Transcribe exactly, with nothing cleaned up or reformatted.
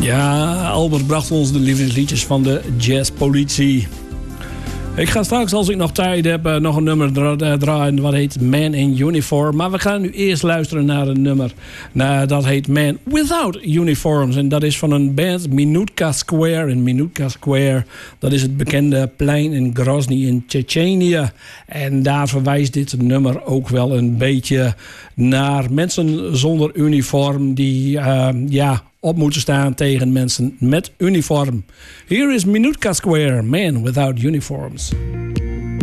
Ja, Albert bracht ons de liefdesliedjes van de jazzpolitie. Ik ga straks, als ik nog tijd heb, nog een nummer dra- draaien. Wat heet Man in Uniform. Maar we gaan nu eerst luisteren naar een nummer. Nou, dat heet Man Without Uniforms. En dat is van een band, Minutka Square. En Minutka Square, dat is het bekende plein in Grozny in Tsjetsjenië. En daar verwijst dit nummer ook wel een beetje naar mensen zonder uniform. Die, uh, ja... op moeten staan tegen mensen met uniform. Hier is Minutka Square, Man Without Uniforms.